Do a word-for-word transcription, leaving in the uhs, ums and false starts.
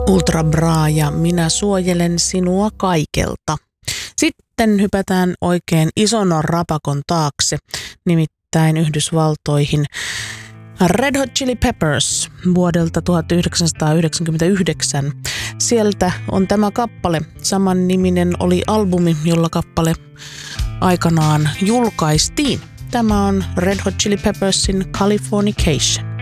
Ultra Bra ja Minä suojelen sinua kaikelta. Sitten hypätään oikein ison rapakon taakse, nimittäin Yhdysvaltoihin. Red Hot Chili Peppers vuodelta tuhatyhdeksänsataayhdeksänkymmentäyhdeksän. Sieltä on tämä kappale. Saman niminen oli albumi, jolla kappale aikanaan julkaistiin. Tämä on Red Hot Chili Peppersin Californication.